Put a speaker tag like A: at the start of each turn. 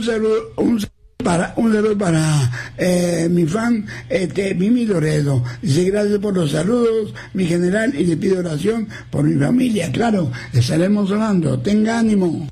A: saludo para mi fan Mimi Loredo. Dice: gracias por los saludos, mi general, y le pido oración por mi familia. Claro, estaremos orando. Tenga ánimo.